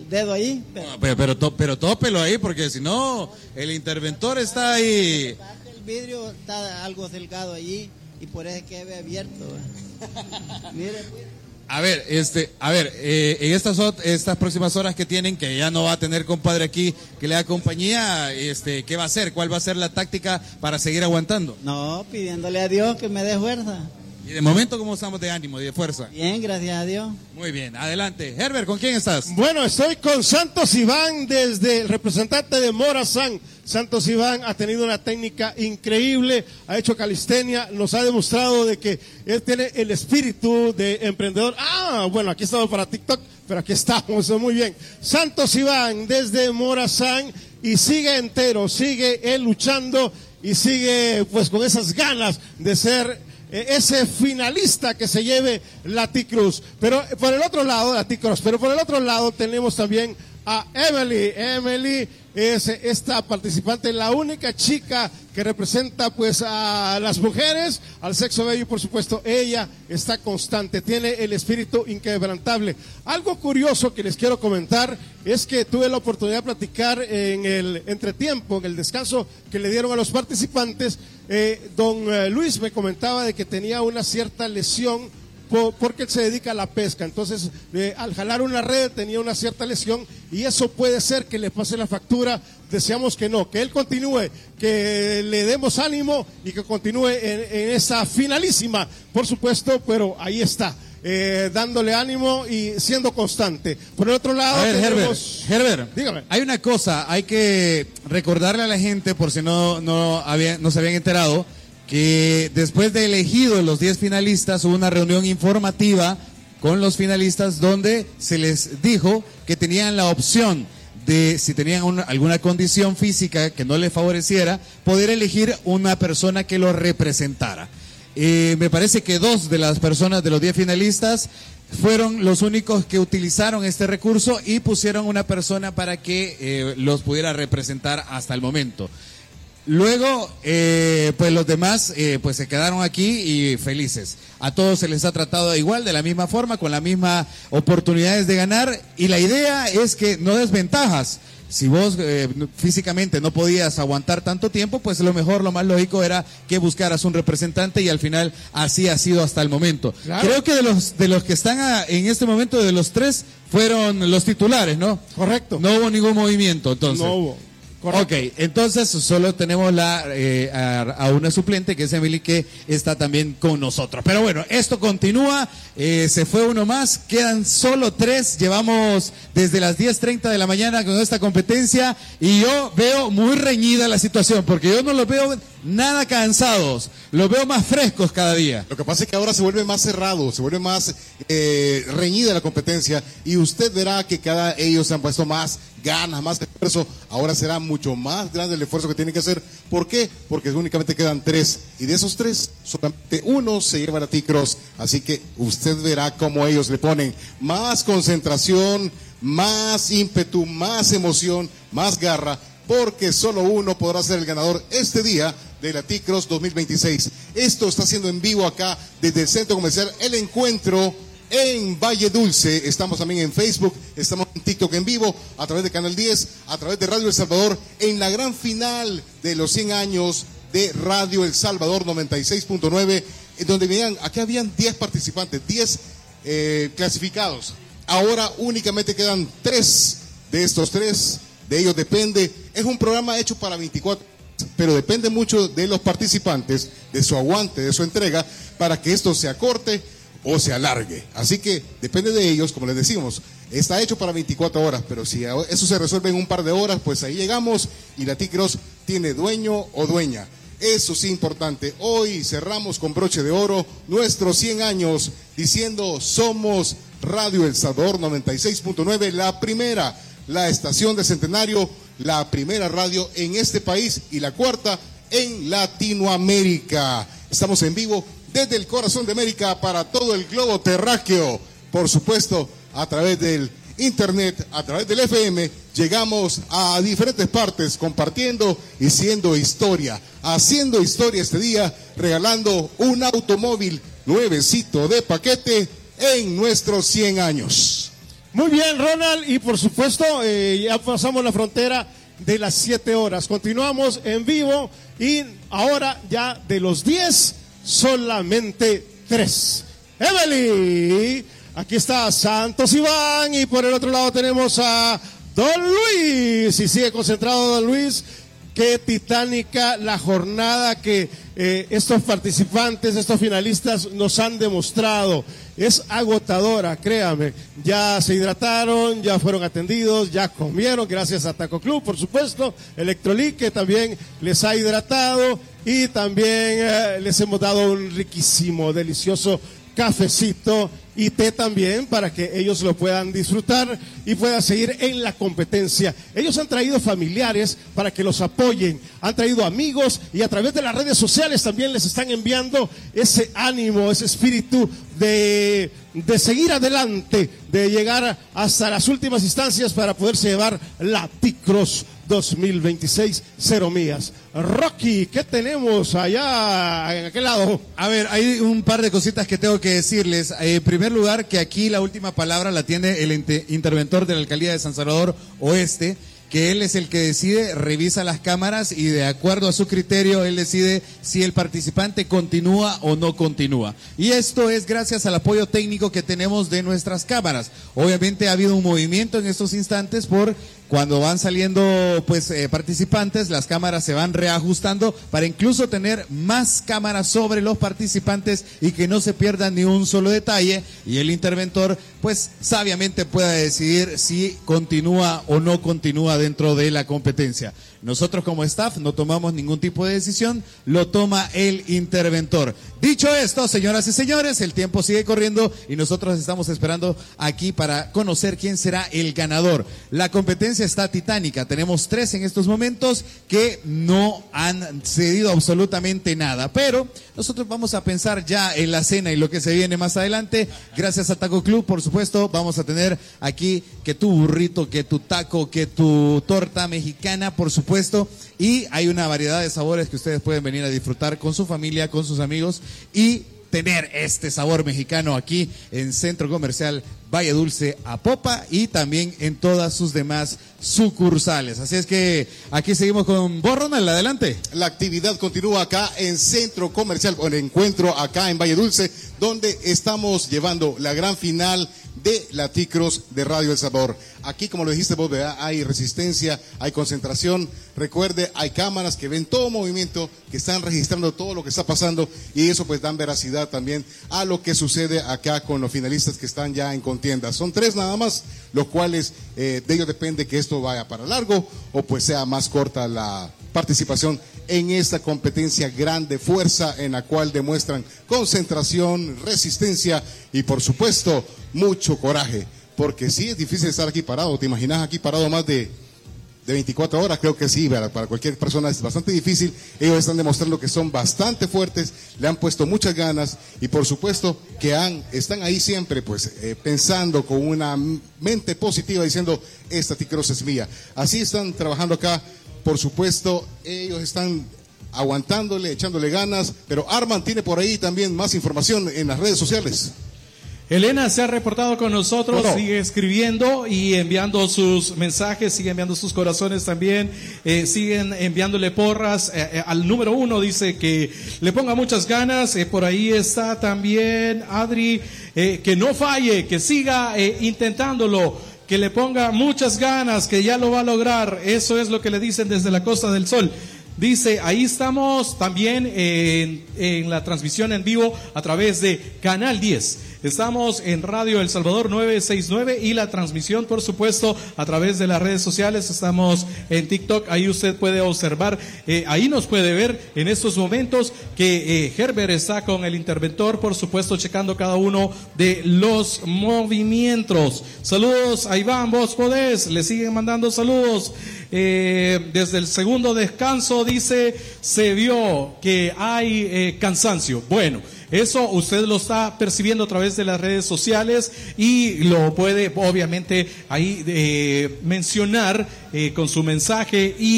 dedo ahí. Pero tópelo ahí, porque si no, el interventor está ahí. El vidrio está algo delgado allí y por eso queda abierto. Mire, pues. A ver, en estas próximas horas que tienen, que ya no va a tener compadre aquí que le da compañía, ¿qué va a hacer? ¿Cuál va a ser la táctica para seguir aguantando? No, pidiéndole a Dios que me dé fuerza. Y de momento, ¿cómo estamos de ánimo y de fuerza? Bien, gracias a Dios. Muy bien, adelante. Herbert, ¿con quién estás? Bueno, estoy con Santos Iván, desde el representante de Morazán. Santos Iván ha tenido una técnica increíble, ha hecho calistenia, nos ha demostrado de que él tiene el espíritu de emprendedor. Bueno, aquí estamos para TikTok, pero aquí estamos, muy bien. Santos Iván, desde Morazán, y sigue entero, sigue él luchando y sigue pues con esas ganas de ser ese finalista que se lleve la T-Cruz. Pero por el otro lado, la T-Cross, pero por el otro lado tenemos también a Emily. Emily es esta participante, la única chica que representa pues a las mujeres, al sexo bello, y por supuesto ella está constante, tiene el espíritu inquebrantable. Algo curioso que les quiero comentar es que tuve la oportunidad de platicar en el entretiempo, en el descanso que le dieron a los participantes. Don Luis me comentaba de que tenía una cierta lesión porque él se dedica a la pesca. Entonces al jalar una red tenía una cierta lesión y eso puede ser que le pase la factura. Deseamos que no, que él continúe, que le demos ánimo y que continúe en esa finalísima, por supuesto, pero ahí está, dándole ánimo y siendo constante. Por el otro lado, a ver, tenemos... Herbert, dígame. Hay una cosa, hay que recordarle a la gente, por si no se habían enterado, que después de elegidos los 10 finalistas hubo una reunión informativa con los finalistas donde se les dijo que tenían la opción de, si tenían alguna condición física que no les favoreciera, poder elegir una persona que los representara. Me parece que 2 de las personas de los 10 finalistas fueron los únicos que utilizaron este recurso y pusieron una persona para que los pudiera representar hasta el momento. Luego, pues los demás pues se quedaron aquí y felices. A todos se les ha tratado igual, de la misma forma, con las mismas oportunidades de ganar. Y la idea es que no desventajas. Si vos físicamente no podías aguantar tanto tiempo, pues lo mejor, lo más lógico era que buscaras un representante y al final así ha sido hasta el momento. Claro. Creo que de los que están en este momento, de los 3, fueron los titulares, ¿no? Correcto. No hubo ningún movimiento, entonces. No hubo. Correcto. Ok, entonces solo tenemos a una suplente, que es Emily, que está también con nosotros. Pero bueno, esto continúa, se fue uno más, quedan solo 3, llevamos desde las 10:30 de la mañana con esta competencia y yo veo muy reñida la situación, porque yo no los veo nada cansados, los veo más frescos cada día. Lo que pasa es que ahora se vuelve más cerrado, se vuelve más reñida la competencia y usted verá que cada ellos se han puesto más ganas, más esfuerzo. Ahora será mucho más grande el esfuerzo que tienen que hacer. ¿Por qué? Porque únicamente quedan 3 y de esos 3 solamente uno se lleva la T-Cross, así que usted verá cómo ellos le ponen más concentración, más ímpetu, más emoción, más garra, porque solo uno podrá ser el ganador este día de la T-Cross 2026. Esto está siendo en vivo acá desde el Centro Comercial El Encuentro en Valle Dulce. Estamos también en Facebook, estamos en TikTok en vivo, a través de Canal 10, a través de Radio El Salvador, en la gran final de los 100 años de Radio El Salvador 96.9, donde venían, aquí habían 10 participantes, 10 clasificados. Ahora únicamente quedan 3 de estos 3, de ellos depende. Es un programa hecho para 24, pero depende mucho de los participantes, de su aguante, de su entrega, para que esto se acorte o se alargue. Así que depende de ellos, como les decimos, está hecho para 24 horas, pero si eso se resuelve en un par de horas, pues ahí llegamos y la T-Cross tiene dueño o dueña. Eso sí, importante. Hoy cerramos con broche de oro nuestros 100 años diciendo: somos Radio El Salvador 96.9, la primera, la estación de centenario, la primera radio en este país y la cuarta en Latinoamérica. Estamos en vivo desde el corazón de América para todo el globo terráqueo. Por supuesto, a través del internet, a través del FM, llegamos a diferentes partes compartiendo y siendo historia, haciendo historia este día, regalando un automóvil nuevecito de paquete en nuestros 100 años. Muy bien, Ronald, y por supuesto, ya pasamos la frontera de las 7 horas. Continuamos en vivo y ahora ya de los 10, solamente 3. Emily, aquí está Santos Iván y por el otro lado tenemos a Don Luis. Y sigue concentrado Don Luis. Qué titánica la jornada que estos participantes, estos finalistas nos han demostrado. Es agotadora, créame. Ya se hidrataron, ya fueron atendidos, ya comieron, gracias a Taco Club, por supuesto. Electrolit, que también les ha hidratado. Y también les hemos dado un riquísimo, delicioso cafecito y té también para que ellos lo puedan disfrutar y puedan seguir en la competencia. Ellos han traído familiares para que los apoyen, han traído amigos y a través de las redes sociales también les están enviando ese ánimo, ese espíritu de seguir adelante, de llegar hasta las últimas instancias para poderse llevar la T-Cross 2026 Cero Millas. Rocky, ¿qué tenemos allá en aquel lado? A ver, hay un par de cositas que tengo que decirles. En primer lugar, que aquí la última palabra la tiene el interventor de la Alcaldía de San Salvador Oeste, que él es el que decide, revisa las cámaras y de acuerdo a su criterio, él decide si el participante continúa o no continúa. Y esto es gracias al apoyo técnico que tenemos de nuestras cámaras. Obviamente ha habido un movimiento en estos instantes por cuando van saliendo participantes, las cámaras se van reajustando para incluso tener más cámaras sobre los participantes y que no se pierda ni un solo detalle y el interventor pues sabiamente pueda decidir si continúa o no continúa dentro de la competencia. Nosotros como staff no tomamos ningún tipo de decisión, lo toma el interventor. Dicho esto, señoras y señores, el tiempo sigue corriendo y nosotros estamos esperando aquí para conocer quién será el ganador. La competencia está titánica, tenemos 3 en estos momentos que no han cedido absolutamente nada, pero nosotros vamos a pensar ya en la cena y lo que se viene más adelante. Gracias a Taco Club, por supuesto, vamos a tener aquí que tu burrito, que tu taco, que tu torta mexicana, por supuesto, y hay una variedad de sabores que ustedes pueden venir a disfrutar con su familia, con sus amigos y tener este sabor mexicano aquí en Centro Comercial Valle Dulce Apopa y también en todas sus demás sucursales. Así es que aquí seguimos con vos, Ronald, adelante. La actividad continúa acá en Centro Comercial, o el encuentro acá en Valle Dulce, donde estamos llevando la gran final de la T-Cross de Radio El Salvador. Aquí, como lo dijiste vos, ¿verdad? Hay resistencia, hay concentración. Recuerde, hay cámaras que ven todo movimiento, que están registrando todo lo que está pasando y eso pues dan veracidad también a lo que sucede acá con los finalistas que están ya en contienda. Son 3 nada más, los cuales de ellos depende que esto vaya para largo o pues sea más corta la participación en esta competencia grande fuerza en la cual demuestran concentración, resistencia y por supuesto mucho coraje, porque sí es difícil estar aquí parado. ¿Te imaginas aquí parado más de 24 horas? Creo que sí, para cualquier persona es bastante difícil. Ellos están demostrando que son bastante fuertes, le han puesto muchas ganas y por supuesto que están ahí siempre pues pensando con una mente positiva diciendo esta T-Cross es mía. Así están trabajando acá. Por supuesto, ellos están aguantándole, echándole ganas, pero Arman tiene por ahí también más información en las redes sociales. Elena se ha reportado con nosotros, ¿Cómo? Sigue escribiendo y enviando sus mensajes, sigue enviando sus corazones también, siguen enviándole porras. Al número 1 dice que le ponga muchas ganas. Por ahí está también Adri, que no falle, que siga intentándolo, que le ponga muchas ganas, que ya lo va a lograr. Eso es lo que le dicen desde la Costa del Sol. Dice, ahí estamos también en la transmisión en vivo a través de Canal 10. Estamos en Radio El Salvador 969 y la transmisión, por supuesto, a través de las redes sociales. Estamos en TikTok, ahí usted puede observar, ahí nos puede ver en estos momentos que Herbert está con el interventor, por supuesto, checando cada uno de los movimientos. Saludos a Iván, vos podés, le siguen mandando saludos. Desde el segundo descanso dice, se vio que hay cansancio. Bueno, eso usted lo está percibiendo a través de las redes sociales y lo puede obviamente ahí mencionar con su mensaje y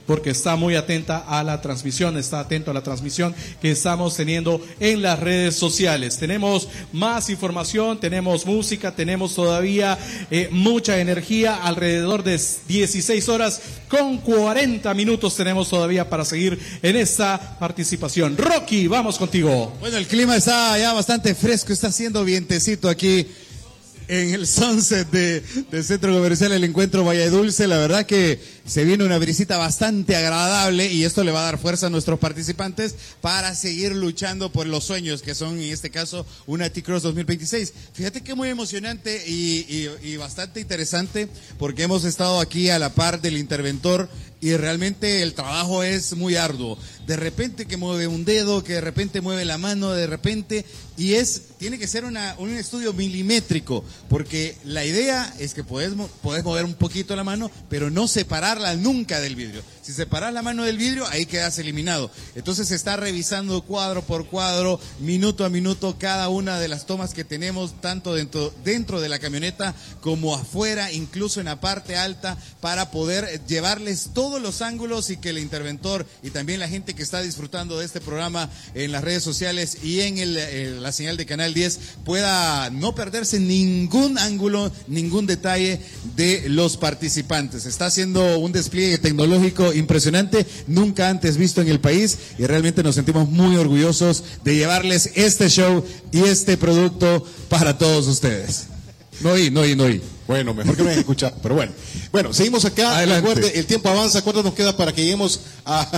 porque está muy atenta a la transmisión, está atento a la transmisión que estamos teniendo en las redes sociales. Tenemos más información, tenemos música, tenemos todavía mucha energía, alrededor de 16 horas con 40 minutos tenemos todavía para seguir en esta participación. Rocky, vamos contigo. Bueno, el clima está ya bastante fresco, está haciendo vientecito aquí en el sunset del Centro Comercial El Encuentro Valle Dulce. La verdad que se viene una brisita bastante agradable y esto le va a dar fuerza a nuestros participantes para seguir luchando por los sueños que son, en este caso, una T-Cross 2026. Fíjate que muy emocionante y bastante interesante, porque hemos estado aquí a la par del interventor y realmente el trabajo es muy arduo. De repente que mueve un dedo, que de repente mueve la mano, de repente, y tiene que ser un estudio milimétrico, porque la idea es que podés mover un poquito la mano, pero no separarla nunca del vidrio. Si separas la mano del vidrio, ahí quedas eliminado. Entonces se está revisando cuadro por cuadro, minuto a minuto, cada una de las tomas que tenemos, tanto dentro de la camioneta como afuera, incluso en la parte alta, para poder llevarles todos los ángulos y que el interventor y también la gente que está disfrutando de este programa en las redes sociales y en la señal de Canal 10 pueda no perderse ningún ángulo, ningún detalle de los participantes. Está haciendo un despliegue tecnológico impresionante, nunca antes visto en el país, y realmente nos sentimos muy orgullosos de llevarles este show y este producto para todos ustedes. No oí. Bueno, mejor que me hayan escuchado, pero bueno. Bueno, seguimos acá. Adelante. Recuerde, el tiempo avanza. ¿Cuánto nos queda para que lleguemos a...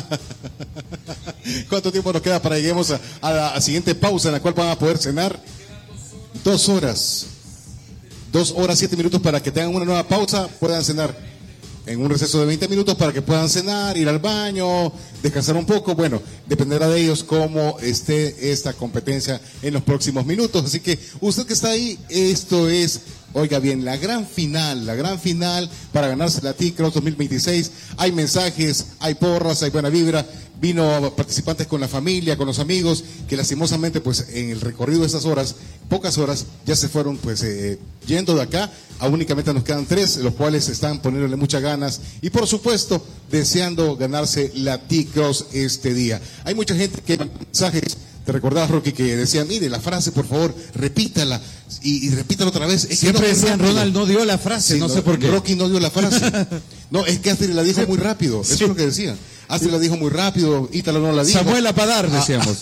¿Cuánto tiempo nos queda para que lleguemos a la siguiente pausa en la cual van a poder cenar? 2 horas. 2 horas, 7 minutos para que tengan una nueva pausa, puedan cenar. En un receso de 20 minutos para que puedan cenar, ir al baño, descansar un poco. Bueno, dependerá de ellos cómo esté esta competencia en los próximos minutos. Así que usted que está ahí, esto es, oiga bien, la gran final para ganarse la T-Cross 2026. Hay mensajes, hay porras, hay buena vibra. Vino participantes con la familia, con los amigos, que lastimosamente pues en el recorrido de esas horas, pocas horas, ya se fueron pues yendo de acá. Aún únicamente nos quedan 3, los cuales están poniéndole muchas ganas y por supuesto deseando ganarse la T-Cross este día. Hay mucha gente que mensajes. Te recordabas, Rocky, que decía, mire, la frase, por favor, repítala. Y repítala otra vez. Siempre decían, Ronald no dio la frase, sí, no sé por qué. Rocky no dio la frase. No, es que Astrid la dijo muy rápido. Eso es lo que decían. Astrid la dijo muy rápido, Ítalo no la dijo. Samuel Apadar, decíamos.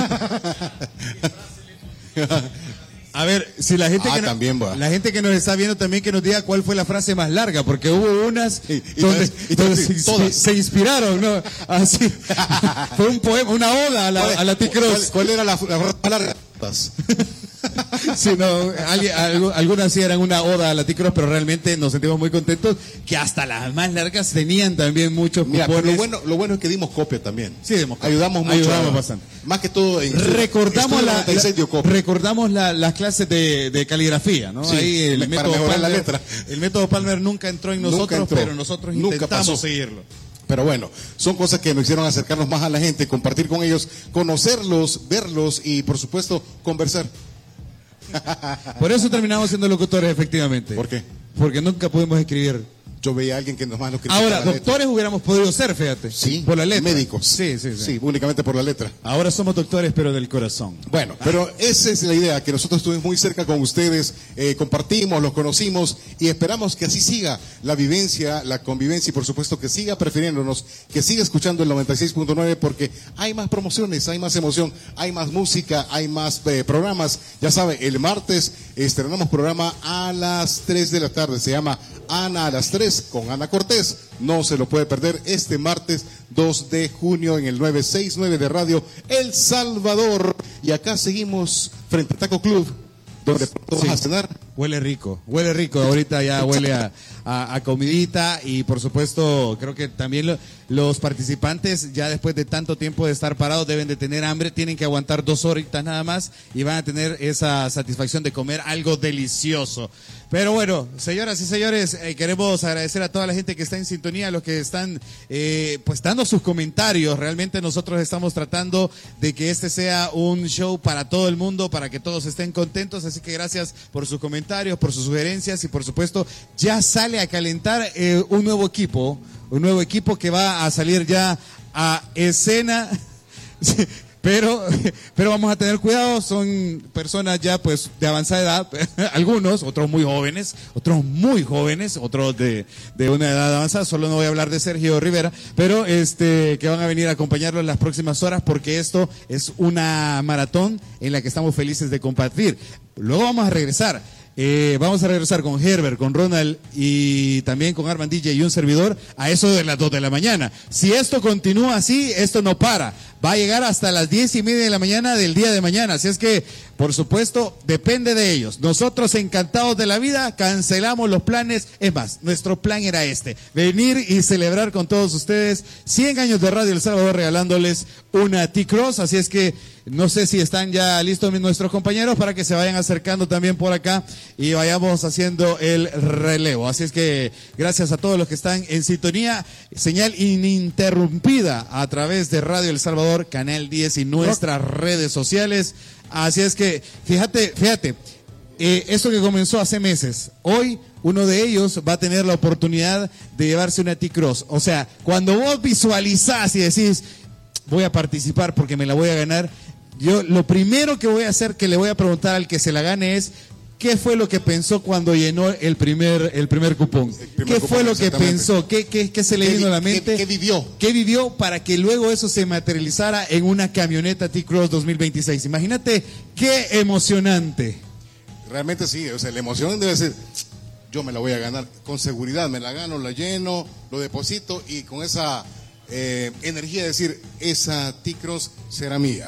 A ver, si la gente la gente que nos está viendo también que nos diga cuál fue la frase más larga, porque hubo unas donde se inspiraron, ¿no? Así. Fue un poema, una oda a la T-Cross. ¿Cuál era la frase más larga? Sí, no, algunas sí eran una oda a la T-Cross, pero realmente nos sentimos muy contentos que hasta las más largas tenían también muchos cupones. Pero lo bueno es que dimos copia también. Sí, dimos copia. Ayudamos bastante. Más que todo recordamos las clases de caligrafía, ¿no? Sí, ahí el método Palmer, la letra. El método Palmer nunca entró en nosotros, pero nosotros intentamos seguirlo. Pero bueno, son cosas que nos hicieron acercarnos más a la gente, compartir con ellos, conocerlos, verlos y por supuesto conversar. Por eso terminamos siendo locutores, efectivamente. ¿Por qué? Porque nunca pudimos escribir. Yo veía a alguien que nomás lo criticaba. Ahora, doctores hubiéramos podido ser, fíjate. Sí, por la letra. Médicos. Sí, únicamente por la letra. Ahora somos doctores, pero del corazón. Bueno, pero esa es la idea, que nosotros estuvimos muy cerca con ustedes, compartimos, los conocimos y esperamos que así siga la vivencia, la convivencia y por supuesto que siga prefiriéndonos, que siga escuchando el 96.9 porque hay más promociones, hay más emoción, hay más música, hay más programas. Ya sabe, el martes estrenamos programa a las 3 de la tarde, se llama Ana a las 3 con Ana Cortés. No se lo puede perder este martes 2 de junio en el 969 de Radio El Salvador. Y acá seguimos frente a Taco Club, donde vamos a cenar. Huele rico, ahorita ya huele a comidita y por supuesto creo que también los participantes ya después de tanto tiempo de estar parados deben de tener hambre, tienen que aguantar 2 horitas nada más y van a tener esa satisfacción de comer algo delicioso. Pero bueno, señoras y señores, queremos agradecer a toda la gente que está en sintonía, a los que están pues dando sus comentarios. Realmente nosotros estamos tratando de que este sea un show para todo el mundo, para que todos estén contentos, así que gracias por sus comentarios, por sus sugerencias y por supuesto ya sale a calentar un nuevo equipo un nuevo equipo que va a salir ya a escena. Pero vamos a tener cuidado, son personas ya pues de avanzada edad, algunos, otros muy jóvenes, otros de una edad avanzada. Solo no voy a hablar de Sergio Rivera, pero que van a venir a acompañarlo en las próximas horas, porque esto es una maratón en la que estamos felices de compartir. Luego vamos a regresar. Vamos a regresar con Herbert, con Ronald y también con Armand DJ y un servidor a eso de las 2 de la mañana. Si esto continúa así, esto no para. Va a llegar hasta las 10:30 de la mañana del día de mañana. Así es que, por supuesto, depende de ellos. Nosotros, encantados de la vida, cancelamos los planes. Es más, nuestro plan era venir y celebrar con todos ustedes 100 años de Radio El Salvador, regalándoles una T-Cross. Así es que no sé si están ya listos nuestros compañeros para que se vayan acercando también por acá y vayamos haciendo el relevo. Así es que gracias a todos los que están en sintonía. Señal ininterrumpida a través de Radio El Salvador, Canal 10 y nuestras redes sociales. Así es que, fíjate, esto que comenzó hace meses, hoy uno de ellos va a tener la oportunidad de llevarse una T-Cross. O sea, cuando vos visualizás y decís, voy a participar porque me la voy a ganar, yo lo primero que voy a hacer, que le voy a preguntar al que se la gane es, ¿qué fue lo que pensó cuando llenó el primer cupón? ¿Qué fue lo que pensó? ¿Qué se le vino a la mente? ¿Qué vivió? ¿Qué vivió para que luego eso se materializara en una camioneta T-Cross 2026? Imagínate qué emocionante. Realmente sí, o sea, la emoción debe ser, yo me la voy a ganar, con seguridad, me la gano, la lleno, lo deposito y con esa energía de decir, esa T-Cross será mía.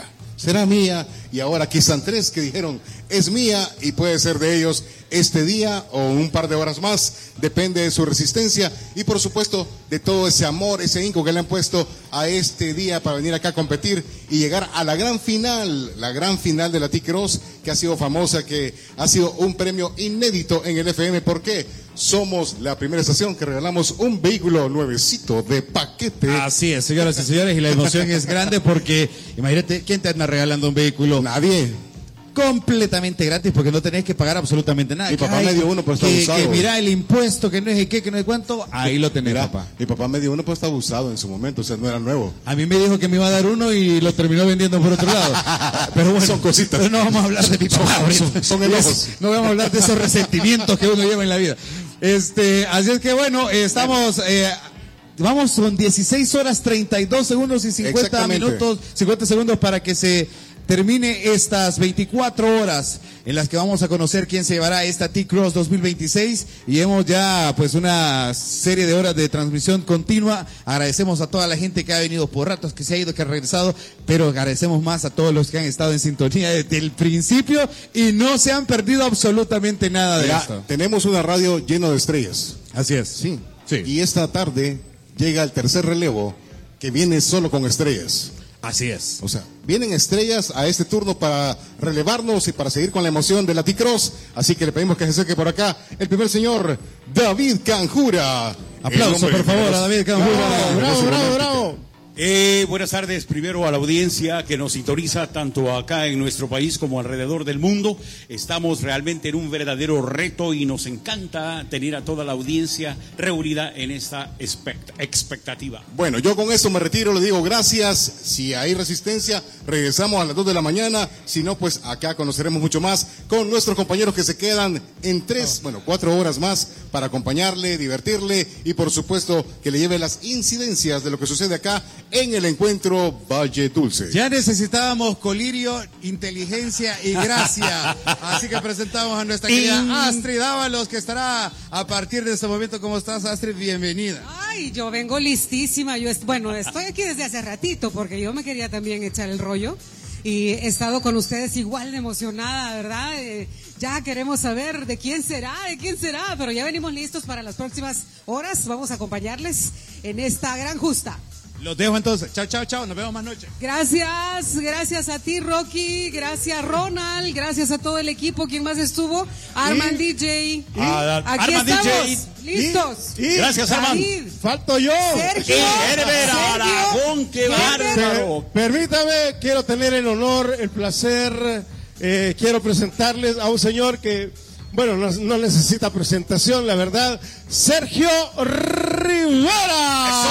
Y ahora aquí están 3 que dijeron es mía y puede ser de ellos este día o un par de horas más, depende de su resistencia y por supuesto de todo ese amor, ese ahínco que le han puesto a este día para venir acá a competir y llegar a la gran final de la T-Cross, que ha sido famosa, que ha sido un premio inédito en el FM. ¿Por qué? Somos la primera estación que regalamos un vehículo nuevecito de paquete. Así es, señoras y señores, y la emoción es grande porque, imagínate, ¿quién te anda regalando un vehículo? Nadie. Completamente gratis, porque no tenés que pagar absolutamente nada. Mi papá me dio uno, pero está abusado. Que mira el impuesto, que no es qué, que no es cuánto, ahí lo tenés, Mira, papá. Mi papá me dio uno, pero está abusado en su momento, o sea, no era nuevo. A mí me dijo que me iba a dar uno y lo terminó vendiendo por otro lado. Pero bueno, son cositas. Pero no vamos a hablar de mi papá ahorita. Son enojos. No vamos a hablar de esos resentimientos que uno lleva en la vida. Así es que bueno, estamos... vamos con 16 horas 32 segundos y 50 minutos, 50 segundos para que se termine estas 24 horas en las que vamos a conocer quién se llevará esta T-Cross 2026 y hemos ya pues una serie de horas de transmisión continua. Agradecemos a toda la gente que ha venido por ratos, que se ha ido, que ha regresado, pero agradecemos más a todos los que han estado en sintonía desde el principio y no se han perdido absolutamente nada de esto. Tenemos una radio llena de estrellas. Así es. Sí. Sí. Y esta tarde llega el tercer relevo que viene solo con estrellas. Así es. O sea, vienen estrellas a este turno para relevarnos y para seguir con la emoción de la T-Cross. Así que le pedimos que se acerque por acá el primer señor, David Canjura. Aplauso, por favor, a David Canjura. Bravo. Buenas tardes primero a la audiencia que nos sintoniza tanto acá en nuestro país como alrededor del mundo. Estamos realmente en un verdadero reto y nos encanta tener a toda la audiencia reunida en esta expectativa. Bueno, yo con esto me retiro, le digo gracias. Si hay resistencia, regresamos a las 2 de la mañana. Si no, pues acá conoceremos mucho más con nuestros compañeros que se quedan en 4 horas más para acompañarle, divertirle y por supuesto que le lleve las incidencias de lo que sucede acá en el encuentro Valle Dulce. Ya necesitábamos colirio, inteligencia y gracia. Así que presentamos a nuestra querida Astrid Ábalos, que estará a partir de este momento. ¿Cómo estás, Astrid? Bienvenida. Ay, yo vengo listísima. Estoy aquí desde hace ratito porque yo me quería también echar el rollo. Y he estado con ustedes igual de emocionada, ¿verdad? Ya queremos saber de quién será, pero ya venimos listos para las próximas horas. Vamos a acompañarles en esta gran justa. Los dejo entonces. Chao. Nos vemos más noche. Gracias a ti, Rocky. Gracias, Ronald. Gracias a todo el equipo. ¿Quién más estuvo? Armand DJ. Aquí Armand estamos. DJ. Listos. Gracias, Armand. Falto yo. Sergio. Herbert Aragón, qué bárbaro. Permítame, quiero tener el honor, el placer, quiero presentarles a un señor que, bueno, no necesita presentación, la verdad, Sergio Rivera.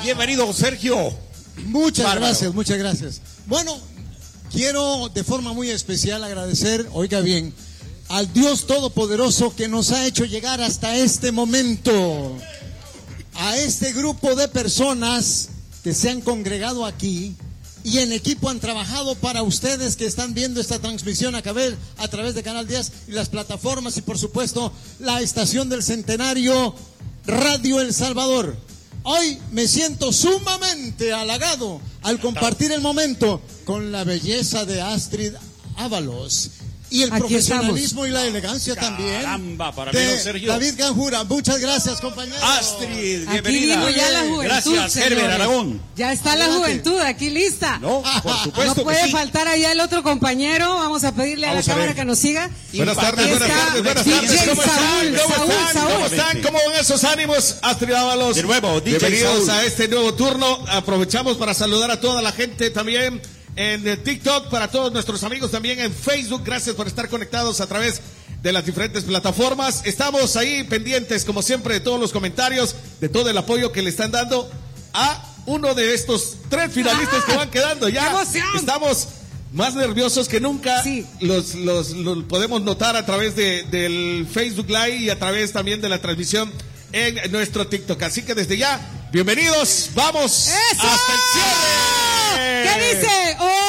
Bienvenido, Sergio. Muchas Bárbaro. gracias, muchas gracias. Bueno, quiero de forma muy especial agradecer, oiga bien, al Dios Todopoderoso que nos ha hecho llegar hasta este momento, a este grupo de personas que se han congregado aquí y en equipo han trabajado para ustedes que están viendo esta transmisión a través de Canal 10 y las plataformas y por supuesto la estación del Centenario Radio El Salvador. Hoy me siento sumamente halagado al compartir el momento con la belleza de Astrid Ábalos y el Aquí profesionalismo y la elegancia también Caramba, para mí, de don Sergio. David Ganjura. Muchas gracias, compañero. Astrid, Aquí bienvenida. vino ya la juventud. Gracias, Herbert señores. Aragón. Ya está la Adelante. juventud aquí lista. No, por supuesto No puede que sí. faltar allá el otro compañero. Vamos a pedirle Vamos a a la cámara ver. que nos siga. Buenas Aquí tardes, buenas está tardes, buenas DJ tardes. ¿Cómo están? Saúl, ¿Cómo están? Saúl. ¿Cómo están? ¿Cómo van esos ánimos? Astrid Ábalos. De nuevo, DJ Bienvenidos Saúl. a este nuevo turno. Aprovechamos para saludar a toda la gente también en TikTok, para todos nuestros amigos también en Facebook. Gracias por estar conectados a través de las diferentes plataformas. Estamos ahí pendientes, como siempre, de todos los comentarios, de todo el apoyo que le están dando a uno de estos 3 finalistas que van quedando. Ya ¡Qué emoción! estamos más nerviosos que nunca. Sí. Los podemos notar a través del Facebook Live y a través también de la transmisión en nuestro TikTok. Así que desde ya, bienvenidos. Vamos ¡Eso! hasta el cierre. ¿Qué dice?